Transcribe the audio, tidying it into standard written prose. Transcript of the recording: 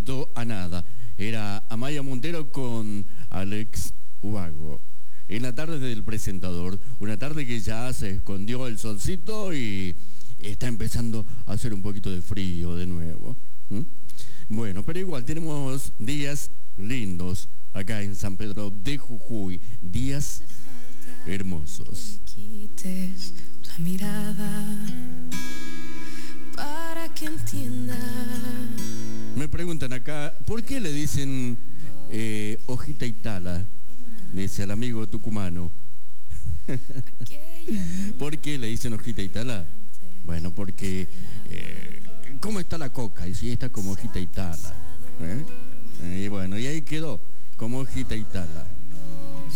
Poquito a nada. Era Amaya Montero con Alex Ubago. En la tarde del presentador, una tarde que ya se escondió el solcito y está empezando a hacer un poquito de frío de nuevo. Bueno, pero igual tenemos días lindos acá en San Pedro de Jujuy, días hermosos. Quites la mirada para que entienda. Me preguntan acá, ¿por qué le dicen hojita y tala? Dice el amigo tucumano. ¿Por qué le dicen hojita y tala? Bueno, porque ¿cómo está la coca? Y si está como hojita y tala. Y bueno, y ahí quedó, como hojita y tala.